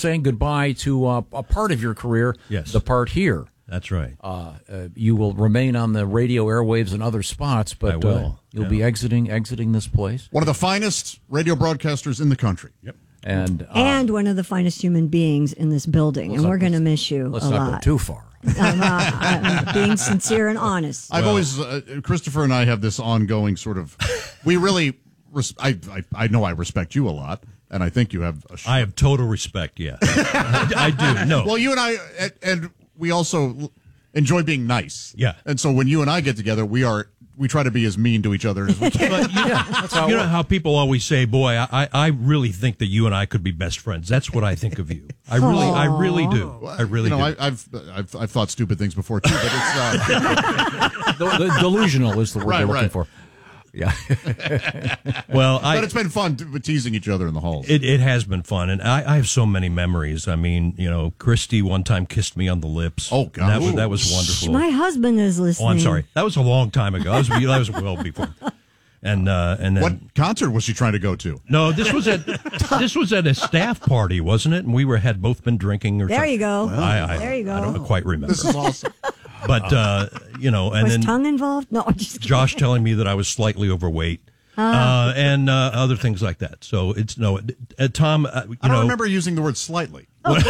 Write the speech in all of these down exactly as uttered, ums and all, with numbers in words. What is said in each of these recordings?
saying goodbye to uh, a part of your career. Yes. The part here. That's right. Uh, uh, you will remain on the radio airwaves and other spots, but I will. Uh, you'll Yeah. be exiting exiting this place. One of the finest radio broadcasters in the country. Yep. And uh, and one of the finest human beings in this building, and we're going to miss you let's a not lot. go too far. I'm, uh, I'm being sincere and honest. I've always, uh, Christopher and I have this ongoing sort of, we really, res- I, I I know I respect you a lot, and I think you have a sh- I have total respect, yeah. I do, no. Well, you and I, and, and we also enjoy being nice. Yeah. And so when you and I get together, we are, we try to be as mean to each other as we can. But you, That's how it you know works. how people always say, boy, I, I really think that you and I could be best friends. That's what I think of you. I really, I really do. I really you know, do. I, I've, I've, I've thought stupid things before too, but it's, uh, the, the delusional is the word Right, you're looking right. for. Yeah. well, I, but it's been fun te- teasing each other in the halls. It, it has been fun, and I, I have so many memories. I mean, you know, Christy one time kissed me on the lips. Oh, And gosh. that was that was wonderful. My husband is listening. Oh, I'm sorry. That was a long time ago. That was, that was well before. And uh, and then What concert was she trying to go to? no, this was at this was at a staff party, wasn't it? And we were had both been drinking or There something. you go. I, I, There you go. I don't quite remember. This is awesome. But uh, you know, and Was then tongue involved? No, I'm just kidding. Josh telling me that I was slightly overweight. Uh, and uh, other things like that. So it's no, uh, Tom. Uh, you I don't know, remember using the word slightly.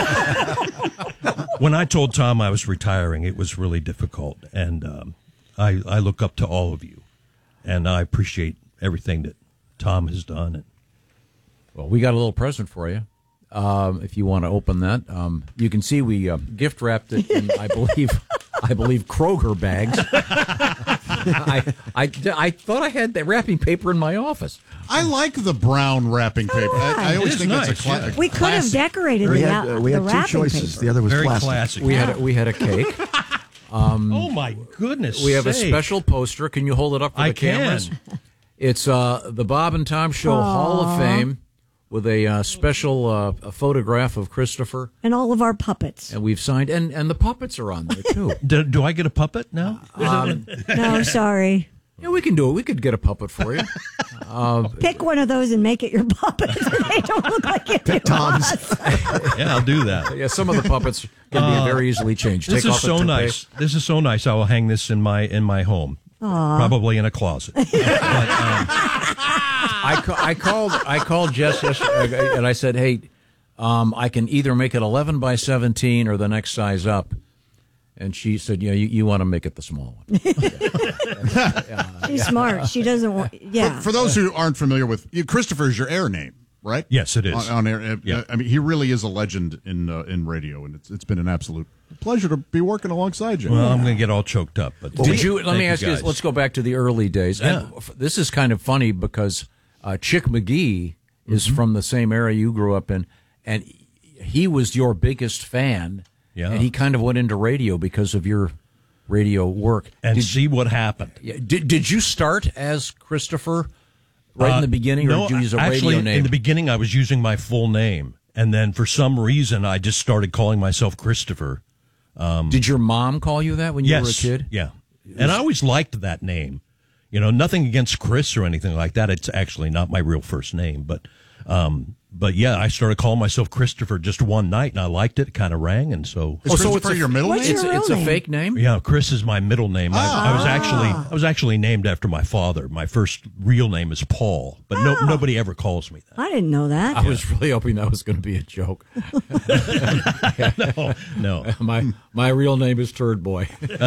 when I told Tom I was retiring, it was really difficult, and um, I I look up to all of you, and I appreciate everything that Tom has done. And Well, we got a little present for you. Um, if you want to open that, um, you can see we uh, gift wrapped it in, I believe, I believe Kroger bags. I, I, I thought I had that wrapping paper in my office. I like the brown wrapping paper. I, I It always is think nice, that's a, cla- yeah. a We could have classic. decorated We the, had, uh, uh, we the had two wrapping choices. paper. The other was very plastic. classic. We had a, we had a cake. oh my goodness! We have a sake. special poster. Can you hold it up for I the cameras? can. It's uh, the Bob and Tom Show Hall of Fame with a uh, special uh, a photograph of Christopher, And all of our puppets. and we've signed, and, and the puppets are on there too. Do, do I get a puppet now? Um, No, sorry. yeah, we can do it. We could get a puppet for you. Pick one of those and make it your puppet. They don't look like it. Pick Tom's. Yeah, I'll do that. Yeah, some of the puppets can be very easily changed. This Take is off the so toupee. nice. This is so nice. I will hang this in my in my home, probably in a closet. But, um, I, ca- I called I called Jess yesterday, and I said, "Hey, um, I can either make it eleven by seventeen or the next size up." And she said, "Yeah, you, you want to make it the small one." She's smart. She doesn't want. Yeah. For those who aren't familiar with you, Christopher is your air name, right? Yes, it is. On, on air. uh, Yeah. I mean, he really is a legend in uh, in radio, and it's it's been an absolute pleasure to be working alongside you. well, I'm going to get all choked up. But Did you? Let thank me ask you. guys. This, let's go back to the early days. And Yeah. f- this is kind of funny because uh, Chick McGee is from the same area you grew up in, and he was your biggest fan. Yeah. And he kind of went into radio because of your radio work. and did, see what happened. yeah, did, did you start as Christopher right in Uh, the beginning, no, or did you use a actually, radio name? in the beginning, I was using my full name, and then for some reason, I just started calling myself Christopher. Did your mom call you that when you yes, were a kid? yeah, and I always liked that name. You know, nothing against Chris or anything like that. It's actually not my real first name, but um, but yeah, I started calling myself Christopher just one night, and I liked it. It kind of rang, and so Is Christopher your middle What's name? It's, your real it's a name? fake name. yeah, Chris is my middle name. I, I was actually I was actually named after my father. My first real name is Paul, but no, nobody ever calls me that. I didn't know that. I was really hoping that was going to be a joke. No, no. my my real name is Turd Boy.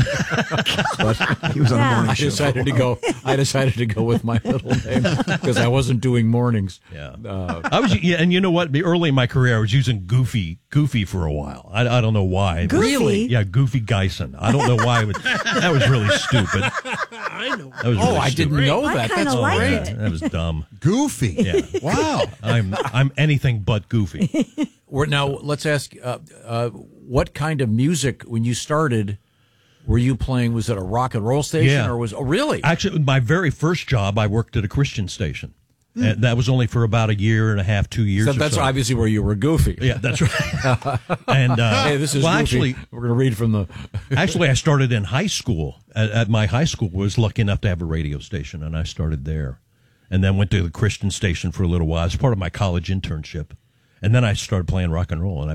He was on Yeah. a morning I show. decided to go. I decided to go with my middle name because I wasn't doing mornings. Yeah, Uh, I was, yeah, and you know what? Early in my career, I was using Goofy, Goofy for a while. I, I don't know why. Goofy? Really? Yeah, Goofy Geisen. I don't know why. But that was really stupid. I know. That was oh, really I stupid. didn't know I that. kinda That's like great. it. That was dumb. Goofy. Yeah. Wow. I'm I'm anything but goofy. We're, now let's ask, uh, uh, what kind of music when you started? Were you playing? Was it a rock and roll station, Yeah. or was? Oh, really? Actually, my very first job, I worked at a Christian station. And that was only for about a year and a half, two years. So or that's so. obviously where you were goofy. Yeah, that's right. and uh, Hey, this is well, goofy. actually, We're going to read from the. Actually, I started in high school. At, at my high school, was lucky enough to have a radio station, and I started there, and then went to the Christian station for a little while as part of my college internship, and then I started playing rock and roll, and